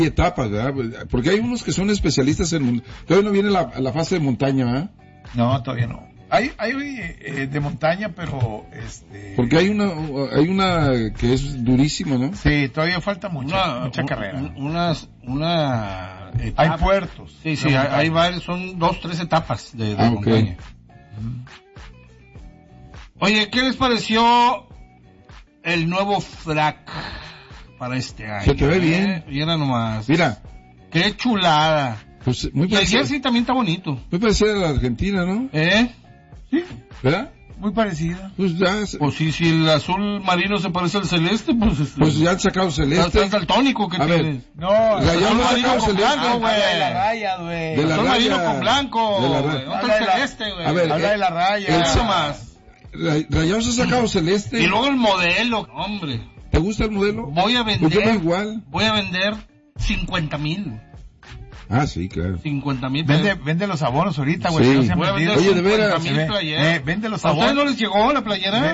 etapas, ¿verdad? Porque hay unos que son especialistas en... Todavía no viene la fase de montaña, ¿verdad? No, todavía no. Hay de montaña, pero Porque hay una que es durísima, ¿no? Sí, todavía falta mucha carrera. Una etapa. Hay puertos. Sí, hay varios, son 2-3 etapas de montaña. Oye, ¿qué les pareció el nuevo frac para este año? Se te ve bien. Mira nomás. Mira. Qué chulada. Pues muy y el jersey también está bonito. Muy parecido a la Argentina, ¿no? Sí. ¿Verdad? Muy parecida. Pues ya. Pues si el azul marino se parece al celeste, pues ya han sacado celeste. Está el tónico que tiene. No, Rayados ha sacado celeste. Blanco, güey. De la raya, güey. El azul marino con blanco. Habla el celeste, güey. A ver, habla de la raya. Eso más. Rayados ha sacado celeste. Y luego el modelo, hombre. ¿Te gusta el modelo? Voy a vender. Pues yo no igual. Voy a vender 50,000. Ah, sí, claro. 50,000. Vende los abonos ahorita, güey. Sí. No se han vendido. Oye, de veras. Vende los ¿A abonos. ustedes no les llegó la playera?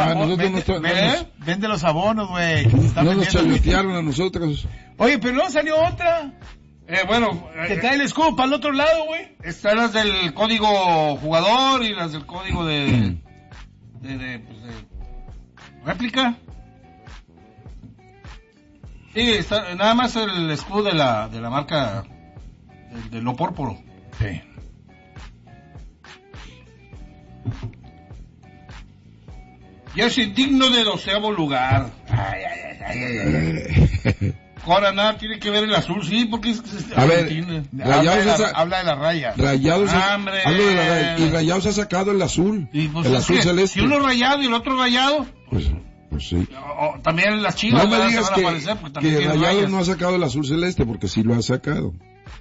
Vende los abonos, güey. No nos chayotearon a nosotros. Oye, pero no salió otra. Que trae el escudo para el otro lado, güey. Están las del código jugador y las del código de réplica. Sí, está, nada más el escudo de la marca de lo pórporo. Sí. Jersey digno del 12º lugar. Ahora nada tiene que ver el azul, sí, porque es a ver, habla de la raya. Rayados habla de la raya. Y Rayados ha sacado el azul. Pues el azul celeste. Si uno es rayado y el otro rayado. Pues sí. También las Chivas no me digas se van a aparecer porque también que Rayados rayas. no ha sacado el azul celeste, porque sí lo ha sacado.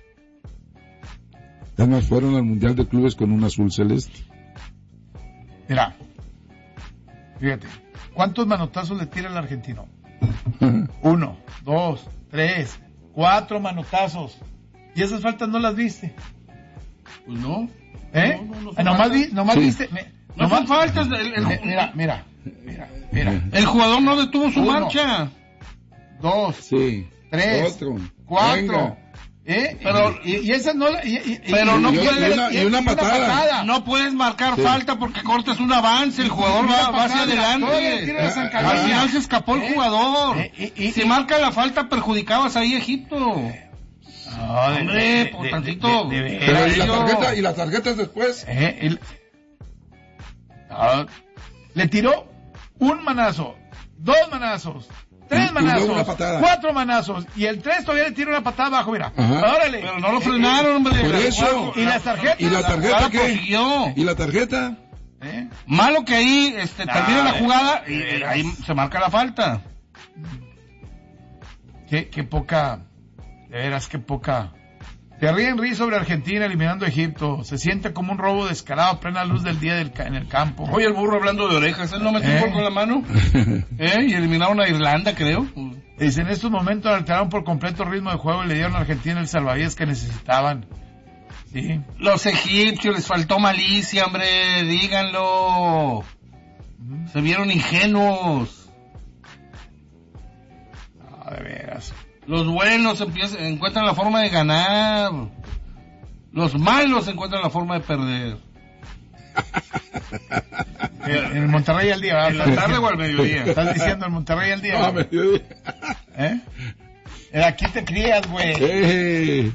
Además fueron al Mundial de Clubes con un azul celeste. Mira, fíjate, ¿cuántos manotazos le tira el argentino? 1, 2, 3, 4 manotazos. ¿Y esas faltas no las viste? Pues no. Nomás sí. viste. No son faltas. Mira. El jugador no detuvo su marcha. 2, sí. 3, 4. Pero y esas no pero no puedes y una patada. No puedes marcar falta porque cortas un avance, el jugador va hacia adelante. Al final se escapó el jugador. Si marca la falta perjudicabas ahí a Egipto. Hombre, por tantito. Pero y las tarjetas después. Le tiró un manazo, 2 manazos, 3 manazos, 4 manazos, y el 3 todavía le tira una patada abajo, mira. Órale. Pero no lo frenaron, hombre. Por eso. ¿Y las tarjetas? ¿Y la tarjeta qué? Prosiguió. ¿Y la tarjeta? Malo que ahí termina la jugada y ahí se marca la falta. Qué poca, de veras, qué poca. Se ríen sobre Argentina eliminando a Egipto. Se siente como un robo descarado a plena luz del día en el campo. Oye, el burro hablando de orejas, él no metió un gol con la mano. Y eliminaron a Irlanda, creo. Dice, en estos momentos alteraron por completo el ritmo de juego y le dieron a Argentina el salvavidas que necesitaban. Sí. Los egipcios les faltó malicia, hombre, díganlo. Se vieron ingenuos. No, de veras. Los buenos encuentran la forma de ganar. Los malos encuentran la forma de perder. En el Monterrey al día. ¿En la tarde o al mediodía? Estás diciendo el Monterrey al día. No, mediodía. Aquí te crías, güey.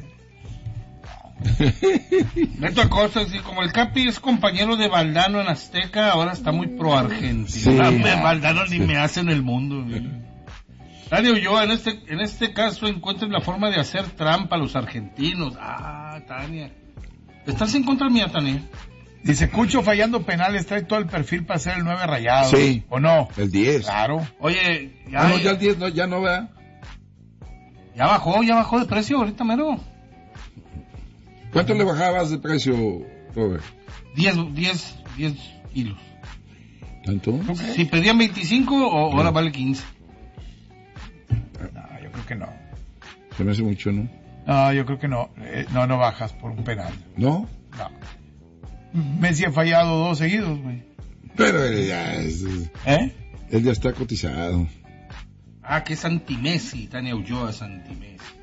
Neto Acosta, así como el Capi es compañero de Valdano en Azteca, ahora está muy pro Argentina. Sí. Valdano ni me hace en el mundo. Tania Ulloa, en este caso encuentren la forma de hacer trampa a los argentinos. Tania. ¿Estás en contra mía, Tania? Dice, Cucho fallando penales, trae todo el perfil para ser el 9 rayado. Sí. ¿O no? El 10. Claro. Oye, ya el 10 ya no, ¿verdad? Ya bajó de precio ahorita, mero. ¿Cuánto le bajabas de precio, Robert? 10 kilos. ¿Tanto? Si pedían 25, ahora vale 15. No, yo creo que no. Se me hace mucho, ¿no? No, yo creo que no. No bajas por un penal. ¿No? No. Messi ha fallado 2 seguidos, güey. Pero él ya es... Él ya está cotizado. Que es anti-Messi, Tania Ulloa es anti-Messi.